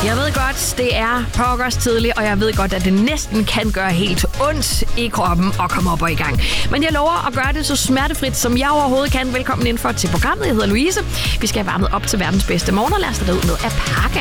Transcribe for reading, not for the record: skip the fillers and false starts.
Jeg ved godt, det er pokkers tidligt, og jeg ved godt, at det næsten kan gøre helt ondt i kroppen at komme op og i gang. Men jeg lover at gøre det så smertefrit, som jeg overhovedet kan. Velkommen indenfor til programmet. Jeg hedder Louise. Vi skal have varmet op til verdens bedste morgen, og lad os da ud med at pakke.